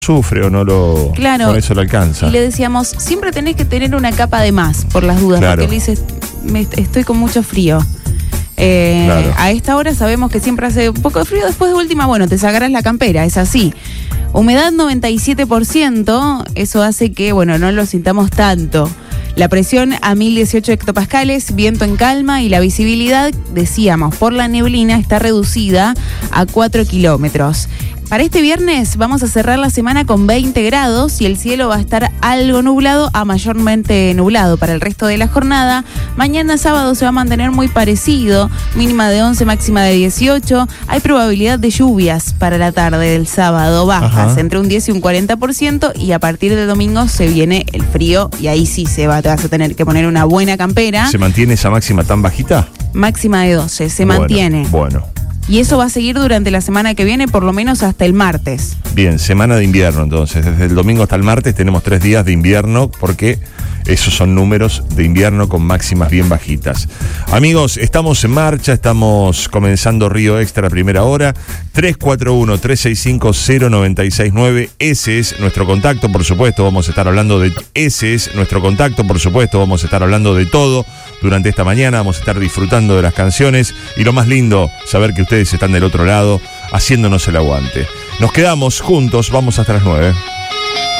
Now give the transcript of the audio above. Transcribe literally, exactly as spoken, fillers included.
sufre o no lo... Claro, con eso lo alcanza. Y le decíamos, siempre tenés que tener una capa de más, por las dudas, Claro. porque él dice, me, estoy con mucho frío. Eh, Claro. A esta hora sabemos que siempre hace un poco de frío, después de última, bueno, te sacarás la campera, es así. Humedad noventa y siete por ciento, eso hace que, bueno, no lo sintamos tanto. La presión a mil dieciocho hectopascales, viento en calma y la visibilidad, decíamos, por la neblina está reducida a cuatro kilómetros. Para este viernes vamos a cerrar la semana con veinte grados y el cielo va a estar algo nublado a mayormente nublado para el resto de la jornada. Mañana sábado se va a mantener muy parecido, mínima de once, máxima de dieciocho. Hay probabilidad de lluvias para la tarde del sábado, bajas, Ajá. entre un diez y un cuarenta por ciento, y a partir del domingo se viene el frío y ahí sí se va, te vas a tener que poner una buena campera. ¿Se mantiene esa máxima tan bajita? Máxima de doce, se Bueno, mantiene. Bueno. Y eso va a seguir durante la semana que viene, por lo menos hasta el martes. Bien, semana de invierno entonces. Desde el domingo hasta el martes tenemos tres días de invierno porque esos son números de invierno con máximas bien bajitas. Amigos, estamos en marcha, estamos comenzando Río Extra primera hora. tres cuatro uno, tres seis cinco, cero nueve seis nueve. Ese es nuestro contacto, por supuesto. Vamos a estar hablando de... Ese es nuestro contacto, por supuesto. Vamos a estar hablando de todo durante esta mañana. Vamos a estar disfrutando de las canciones. Y lo más lindo, saber que ustedes están del otro lado haciéndonos el aguante. Nos quedamos juntos, vamos hasta las nueve.